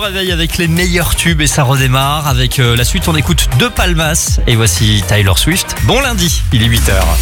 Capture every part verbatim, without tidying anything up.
réveil avec les meilleurs tubes et ça redémarre. Avec euh, la suite, on écoute De Palmas et voici Taylor Swift. Bon lundi, il est huit heures.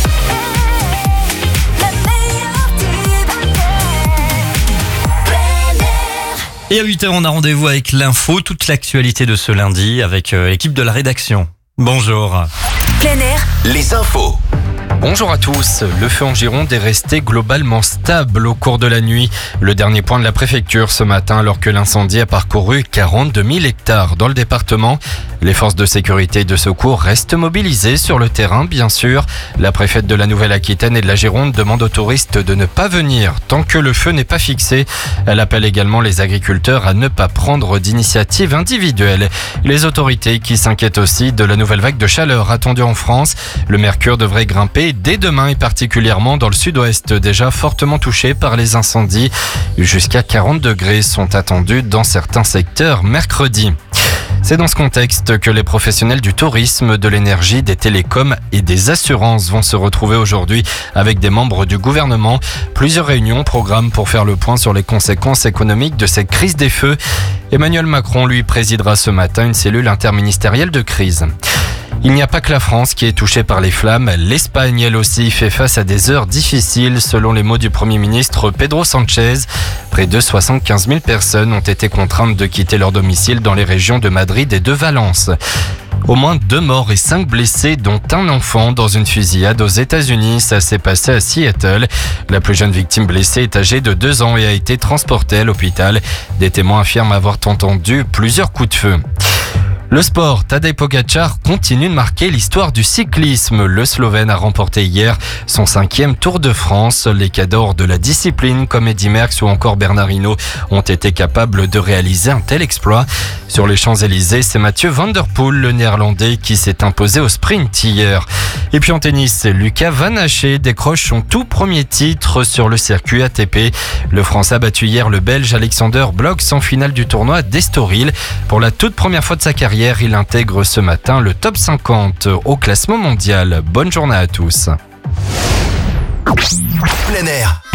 Et à huit heures, on a rendez-vous avec l'info, toute l'actualité de ce lundi avec euh, l'équipe de la rédaction. Bonjour. Plein air. Les infos. Bonjour à tous. Le feu en Gironde est resté globalement stable au cours de la nuit. Le dernier point de la préfecture ce matin alors que l'incendie a parcouru quarante-deux mille hectares dans le département. Les forces de sécurité et de secours restent mobilisées sur le terrain, bien sûr. La préfète de la Nouvelle-Aquitaine et de la Gironde demande aux touristes de ne pas venir tant que le feu n'est pas fixé. Elle appelle également les agriculteurs à ne pas prendre d'initiatives individuelles. Les autorités qui s'inquiètent aussi de la nouvelle vague de chaleur attendue en France. Le mercure devrait grimper dès demain et particulièrement dans le sud-ouest déjà fortement touché par les incendies. Jusqu'à quarante degrés sont attendus dans certains secteurs mercredi. C'est dans ce contexte que les professionnels du tourisme, de l'énergie, des télécoms et des assurances vont se retrouver aujourd'hui avec des membres du gouvernement. Plusieurs réunions, programmes pour faire le point sur les conséquences économiques de cette crise des feux. Emmanuel Macron, lui, présidera ce matin une cellule interministérielle de crise. Il n'y a pas que la France qui est touchée par les flammes. L'Espagne, elle aussi, fait face à des heures difficiles, selon les mots du Premier ministre Pedro Sanchez. Près de soixante-quinze mille personnes ont été contraintes de quitter leur domicile dans les régions de Madrid et de Valence. Au moins deux morts et cinq blessés, dont un enfant dans une fusillade aux États-Unis. Ça s'est passé à Seattle. La plus jeune victime blessée est âgée de deux ans et a été transportée à l'hôpital. Des témoins affirment avoir entendu plusieurs coups de feu. Le sport, Tadej Pogačar continue de marquer l'histoire du cyclisme. Le Slovène a remporté hier son cinquième Tour de France. Les cadors de la discipline comme Eddy Merckx ou encore Bernard Hinault ont été capables de réaliser un tel exploit. Sur les Champs-Élysées, c'est Mathieu Van Der Poel, le néerlandais, qui s'est imposé au sprint hier. Et puis en tennis, Lucas Van Haché décroche son tout premier titre sur le circuit A T P. Le Français a battu hier le Belge Alexander Blocks en finale du tournoi d'Estoril. Pour la toute première fois de sa carrière, il intègre ce matin le top cinquante au classement mondial. Bonne journée à tous. Plein air.